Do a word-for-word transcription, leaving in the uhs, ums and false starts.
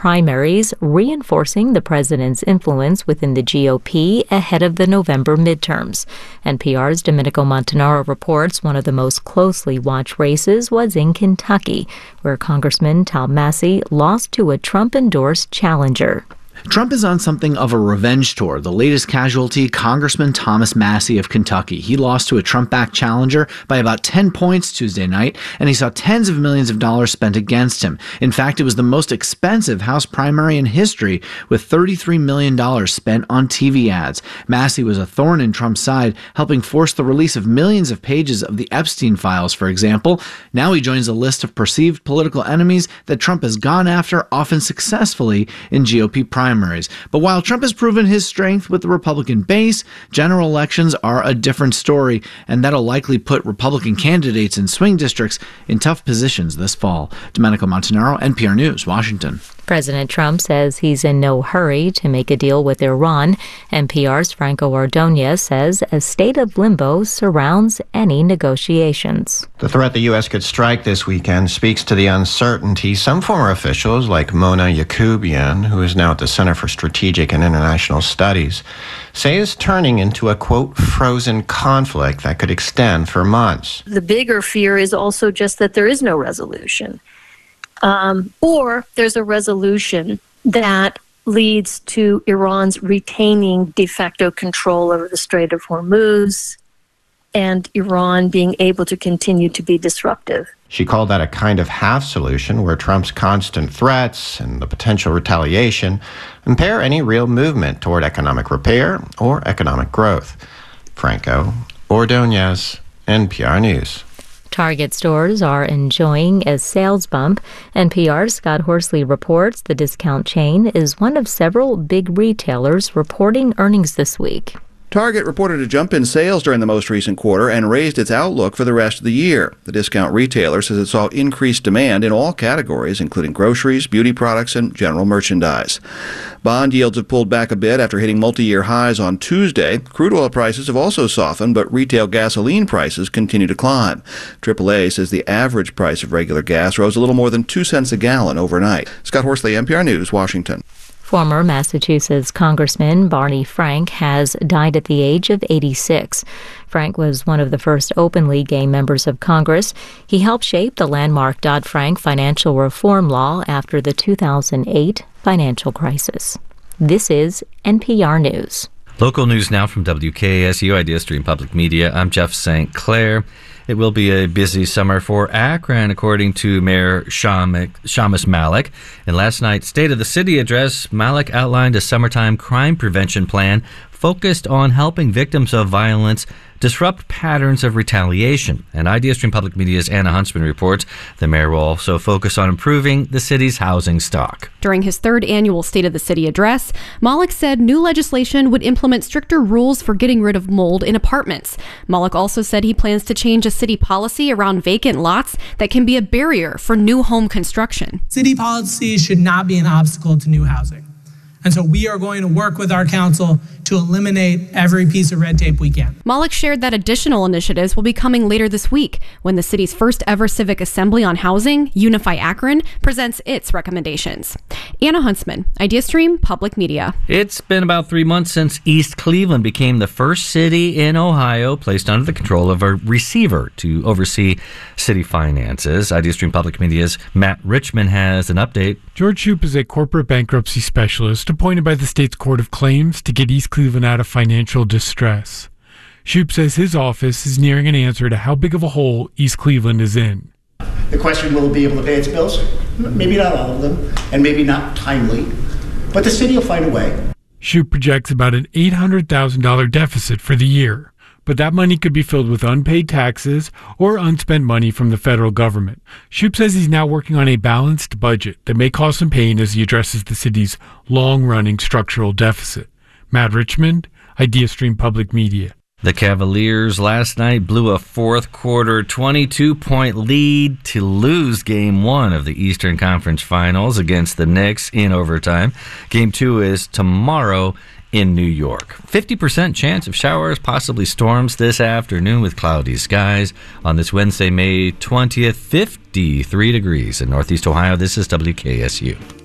primaries, reinforcing the president's influence within the G O P ahead of the November midterms. N P R's Domenico Montanaro reports one of the most closely watched races was in Kentucky, where Congressman Tom Massie lost to a Trump-endorsed challenger. Trump is on something of a revenge tour. The latest casualty, Congressman Thomas Massie of Kentucky. He lost to a Trump-backed challenger by about ten points Tuesday night, and he saw tens of millions of dollars spent against him. In fact, it was the most expensive House primary in history, with thirty-three million dollars spent on T V ads. Massie was a thorn in Trump's side, helping force the release of millions of pages of the Epstein files, for example. Now he joins a list of perceived political enemies that Trump has gone after, often successfully, in G O P primaries. But while Trump has proven his strength with the Republican base, general elections are a different story, and that'll likely put Republican candidates in swing districts in tough positions this fall. Domenico Montanaro, N P R News, Washington. President Trump says he's in no hurry to make a deal with Iran. N P R's Franco Ordonez says a state of limbo surrounds any negotiations. The threat the U S could strike this weekend speaks to the uncertainty. Some former officials, like Mona Yacoubian, who is now at the Center for Strategic and International Studies, say is turning into a, quote, frozen conflict that could extend for months. The bigger fear is also just that there is no resolution. Um, or there's a resolution that leads to Iran's retaining de facto control over the Strait of Hormuz and Iran being able to continue to be disruptive. She called that a kind of half solution where Trump's constant threats and the potential retaliation impair any real movement toward economic repair or economic growth. Franco Ordonez, N P R News. Target stores are enjoying a sales bump. N P R's Scott Horsley reports the discount chain is one of several big retailers reporting earnings this week. Target reported a jump in sales during the most recent quarter and raised its outlook for the rest of the year. The discount retailer says it saw increased demand in all categories, including groceries, beauty products, and general merchandise. Bond yields have pulled back a bit after hitting multi-year highs on Tuesday. Crude oil prices have also softened, but retail gasoline prices continue to climb. triple A says the average price of regular gas rose a little more than two cents a gallon overnight. Scott Horsley, N P R News, Washington. Former Massachusetts Congressman Barney Frank has died at the age of eighty-six. Frank was one of the first openly gay members of Congress. He helped shape the landmark Dodd-Frank financial reform law after the two thousand eight financial crisis. This is N P R News. Local news now from W K S U Idea Stream Public Media. I'm Jeff Saint Clair. It will be a busy summer for Akron, according to Mayor Shamus Malik. In last night's State of the City address, Malik outlined a summertime crime prevention plan focused on helping victims of violence disrupt patterns of retaliation. And Idea Stream Public Media's Anna Huntsman reports the mayor will also focus on improving the city's housing stock. During his third annual State of the City address, Malik said new legislation would implement stricter rules for getting rid of mold in apartments. Malik also said he plans to change a city policy around vacant lots that can be a barrier for new home construction. City policy should not be an obstacle to new housing. And so we are going to work with our council to eliminate every piece of red tape we can. Malik shared that additional initiatives will be coming later this week when the city's first ever civic assembly on housing, Unify Akron, presents its recommendations. Anna Huntsman, Idea Stream Public Media. It's been about three months since East Cleveland became the first city in Ohio placed under the control of a receiver to oversee city finances. Idea Stream Public Media's Matt Richmond has an update. George Shoup is a corporate bankruptcy specialist appointed by the state's Court of Claims to get East Cleveland out of financial distress. Shoup says his office is nearing an answer to how big of a hole East Cleveland is in. The question, will it be able to pay its bills? Maybe not all of them, and maybe not timely, but the city will find a way. Shoup projects about an eight hundred thousand dollars deficit for the year, but that money could be filled with unpaid taxes or unspent money from the federal government. Shoup says he's now working on a balanced budget that may cause some pain as he addresses the city's long-running structural deficit. Matt Richmond, Idea Stream Public Media. The Cavaliers last night blew a fourth quarter twenty-two point lead to lose game one of the Eastern Conference Finals against the Knicks in overtime. Game two is tomorrow in New York. fifty percent chance of showers, possibly storms this afternoon with cloudy skies. On this Wednesday, May twentieth, fifty-three degrees in Northeast Ohio. This is W K S U.